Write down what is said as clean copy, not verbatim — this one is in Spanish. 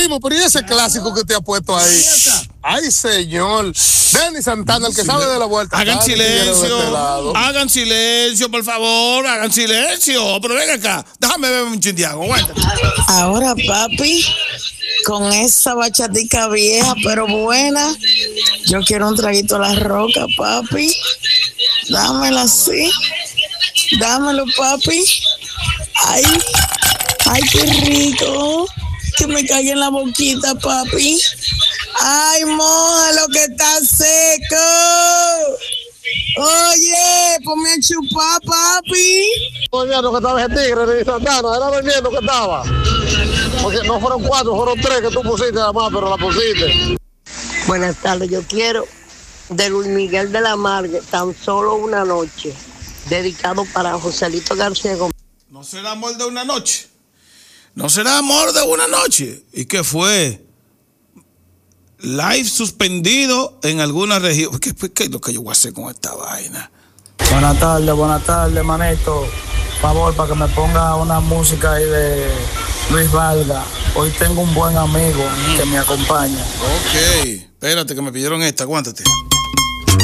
Primo, pero ¿y ese clásico que te ha puesto ahí? Ay, señor. Denny Santana, el que sabe de la vuelta. Hagan silencio, por favor, hagan silencio. Pero ven acá, déjame ver un chindiago, aguanta. Ahora, papi, con esa bachatica vieja, pero buena, yo quiero un traguito a la roca, papi. Dámela así. Dámelo, papi. Ay, qué rico. Que me caiga en la boquita, papi. Ay, moja, lo que está seco. Oye, ponme a chupar, papi. Durmiendo que estaba ese tigre de Santana, era durmiendo que estaba. Porque no fueron 4, fueron 3 que tú pusiste nada más, pero la pusiste. Buenas tardes, yo quiero de Luis Miguel de la Margue, Tan Solo Una Noche, dedicado para Joselito García Gómez. No será amor de una noche. No será amor de una noche. ¿Y qué fue? Live suspendido en alguna región. ¿Qué es lo que yo voy a hacer con esta vaina? Buenas tardes, manito. Por favor, para que me ponga una música ahí de Luis Valga. Hoy tengo un buen amigo que me acompaña. Ok, espérate que me pidieron esta, aguántate.